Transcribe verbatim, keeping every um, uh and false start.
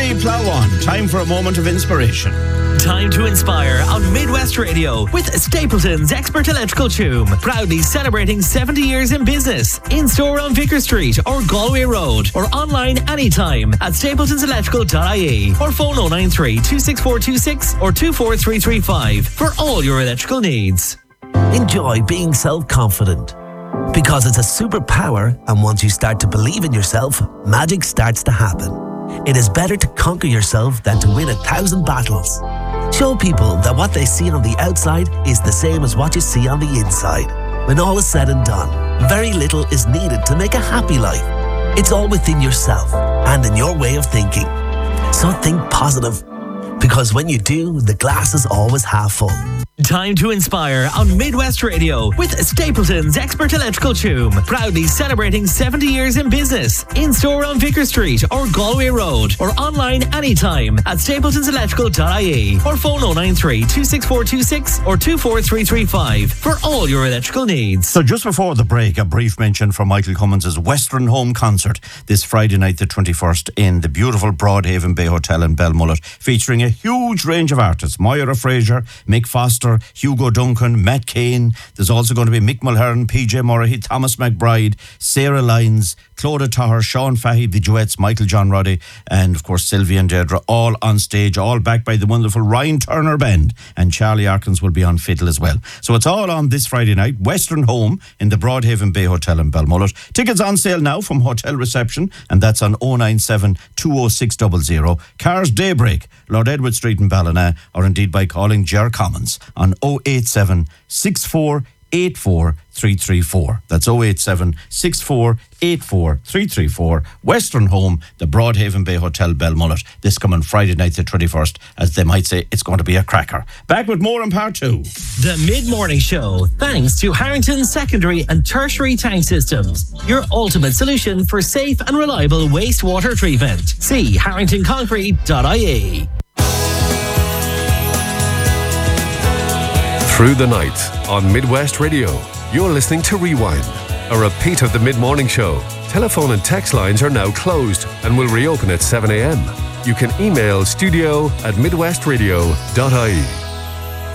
Billy, plough on. Time for a moment of inspiration. Time to inspire on Midwest Radio with Stapleton's Expert Electrical Tune. Proudly celebrating seventy years in business. In store on Vicar Street or Galway Road, or online anytime at stapletons electrical dot I E, or phone oh nine three, two six four two six or two four three three five for all your electrical needs. Enjoy being self-confident, because it's a superpower, and once you start to believe in yourself, magic starts to happen. It is better to conquer yourself than to win a thousand battles. Show people that what they see on the outside is the same as what you see on the inside. When all is said and done, very little is needed to make a happy life. It's all within yourself and in your way of thinking. So think positive, because when you do, the glass is always half full. Time to inspire on Midwest Radio with Stapleton's Expert Electrical Tune. Proudly celebrating seventy years in business. In store on Vicar Street or Galway Road, or online anytime at stapletons electrical dot I E, or phone oh nine three, two six four two six or two four three three five for all your electrical needs. So just before the break, a brief mention from Michael Cummins' Western Home Concert this Friday night, the twenty-first, in the beautiful Broadhaven Bay Hotel in Belmullet, featuring a huge range of artists. Moira Fraser, Mick Foster, Hugo Duncan, Matt Kane. There's also going to be Mick Mulhern, P J Murray, Thomas McBride, Sarah Lyons, Clodagh Tahir, Sean Fahey, the duets, Michael John Roddy, and of course Sylvia and Deirdre, all on stage, all backed by the wonderful Ryan Turner Band, and Charlie Arkins will be on fiddle as well. So it's all on this Friday night. Western Home in the Broadhaven Bay Hotel in Belmullet. Tickets on sale now from hotel reception, and that's on oh nine seven, two oh six zero zero. Cars Daybreak, Lord Edward Street in Ballina, or indeed by calling Ger Commons on oh eight seven, six four eight four, three three four. That's oh eight seven, six four eight four, three three four. Western Home, the Broadhaven Bay Hotel, Belmullet, this coming Friday night the twenty-first. As they might say, it's going to be a cracker. Back with more in part two. The Mid-Morning Show, thanks to Harrington Secondary and Tertiary Tank Systems, your ultimate solution for safe and reliable wastewater treatment. See harrington concrete dot I E. Through the night on Midwest Radio, you're listening to Rewind, a repeat of the Mid-Morning Show. Telephone and text lines are now closed and will reopen at seven a.m. You can email studio at midwestradio dot I E.